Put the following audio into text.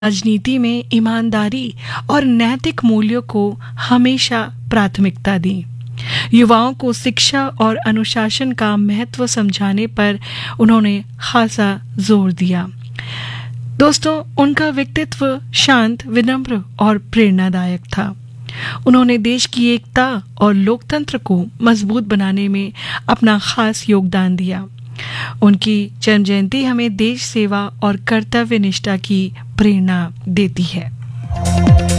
राजनीति में ईमानदारी और नैतिक मूल्यों को हमेशा प्राथमिकता दी। युवाओं को शिक्षा और अनुशासन का महत्व समझाने पर उन्होंने खासा जोर दिया। दोस्तों, उनका व्यक्तित्व शांत, विनम्र और प्रेरणादायक था। उन्होंने देश की एकता और लोकतंत्र को मजबूत बनाने में अपना खास योगदान दिया। उनकी जन्म जयंती हमें देश सेवा और कर्तव्य निष्ठा की प्रेरणा देती है।